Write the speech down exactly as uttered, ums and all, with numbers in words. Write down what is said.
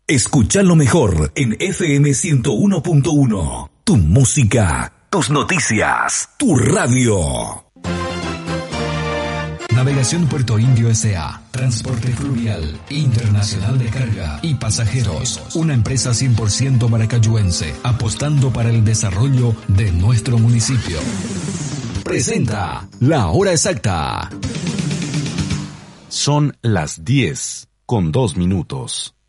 Escucha lo mejor en F M ciento uno punto uno. Tu música, tus noticias, tu radio. Navegación Puerto Indio S A. Transporte fluvial, internacional de carga y pasajeros. Una empresa cien por ciento maracayuense, apostando para el desarrollo de nuestro municipio. Presenta La Hora Exacta. Son las diez con dos minutos.